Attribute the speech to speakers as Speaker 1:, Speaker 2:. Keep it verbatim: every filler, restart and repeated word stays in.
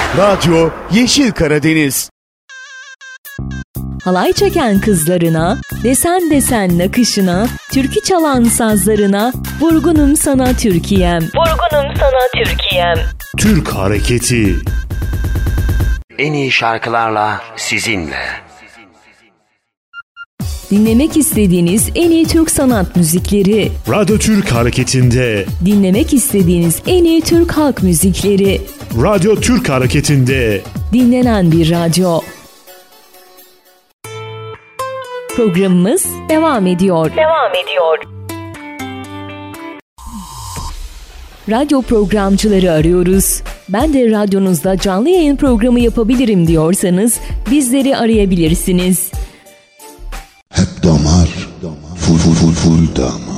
Speaker 1: Radyo Yeşil Karadeniz.
Speaker 2: Halay çeken kızlarına, desen desen nakışına, türkü çalan sazlarına, vurgunum sana Türkiye'm. Vurgunum sana Türkiye'm.
Speaker 1: Türk Hareketi.
Speaker 3: En iyi şarkılarla sizinle.
Speaker 2: Dinlemek istediğiniz en iyi Türk sanat müzikleri.
Speaker 1: Radyo Türk Hareketi'nde.
Speaker 2: Dinlemek istediğiniz en iyi Türk halk müzikleri.
Speaker 1: Radyo Türk Hareketi'nde.
Speaker 2: Dinlenen bir radyo. Programımız devam ediyor. Devam ediyor. Radyo programcıları arıyoruz. Ben de radyonuzda canlı yayın programı yapabilirim diyorsanız bizleri arayabilirsiniz.
Speaker 4: Hep damar, full full full full damar.